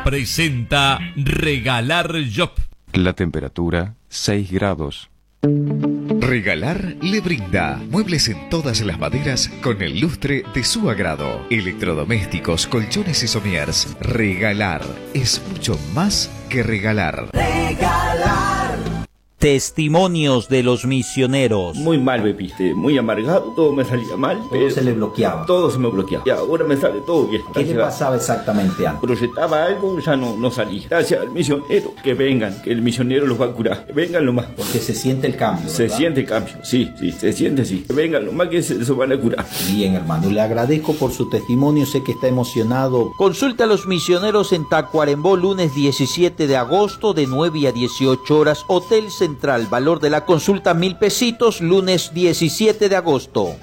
Presenta Regalar Shop. La temperatura 6 grados. Regalar le brinda muebles en todas las maderas con el lustre de su agrado. Electrodomésticos, colchones y somiers. Regalar es mucho más que regalar. Regalar. Testimonios de los misioneros. Muy mal me piste, muy amargado, todo me salía mal. Todo se le bloqueaba. Todo se me bloqueaba. Y ahora me sale todo bien. ¿Qué le pasaba exactamente antes? Proyectaba algo, ya no salía. Gracias al misionero, que vengan, que el misionero los va a curar. Que vengan lo más. Porque se siente el cambio, ¿verdad? Se siente el cambio, sí, se siente así. Que vengan lo más que se van a curar. Bien, hermano, le agradezco por su testimonio, sé que está emocionado. Consulta a los misioneros en Tacuarembó, lunes 17 de agosto, de 9 a 18 horas, Hotel Central. Valor de la consulta 1,000 pesitos, lunes 17 de agosto.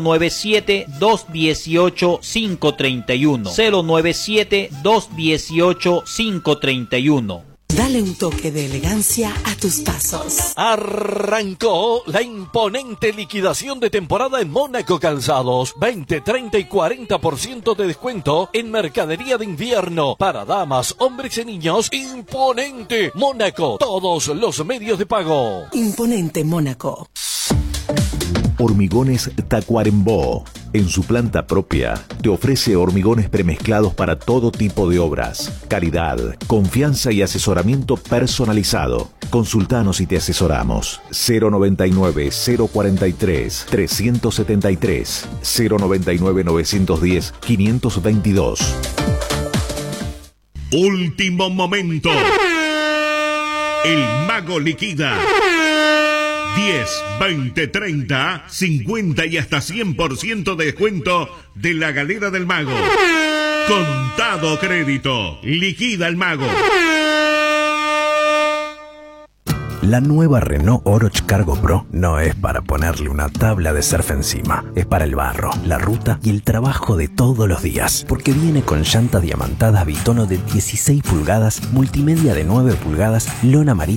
097-218-531. 097-218-531. Dale un toque de elegancia a tus pasos. Arrancó la imponente liquidación de temporada en Mónaco Calzados. 20, 30 y 40% de descuento en mercadería de invierno para damas, hombres y niños. Imponente Mónaco. Todos los medios de pago. Imponente Mónaco. Hormigones Tacuarembó. En su planta propia, te ofrece hormigones premezclados para todo tipo de obras. Calidad, confianza y asesoramiento personalizado. Consultanos y te asesoramos. 099-043-373. 099-910-522. Último momento. El Mago liquida. 10, 20, 30, 50 y hasta 100% de descuento de la Galera del Mago. Contado crédito. Liquida el Mago. La nueva Renault Oroch Cargo Pro no es para ponerle una tabla de surf encima. Es para el barro, la ruta y el trabajo de todos los días. Porque viene con llantas diamantadas bitono de 16 pulgadas, multimedia de 9 pulgadas, lona marítima